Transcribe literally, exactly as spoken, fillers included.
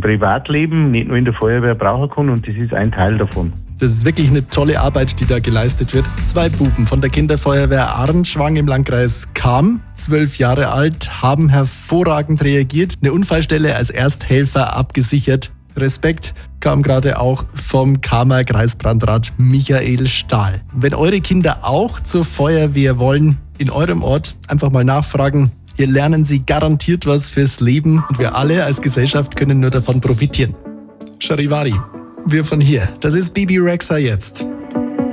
Privatleben, nicht nur in der Feuerwehr, brauchen kann und das ist ein Teil davon. Das ist wirklich eine tolle Arbeit, die da geleistet wird. Zwei Buben von der Kinderfeuerwehr Arnschwang im Landkreis Cham, zwölf Jahre alt, haben hervorragend reagiert, eine Unfallstelle als Ersthelfer abgesichert. Respekt kam gerade auch vom Chamer Kreisbrandrat Michael Stahl. Wenn eure Kinder auch zur Feuerwehr wollen, in eurem Ort einfach mal nachfragen. Hier lernen sie garantiert was fürs Leben und wir alle als Gesellschaft können nur davon profitieren. Charivari, wir von hier. Das ist Bibi Rexha jetzt.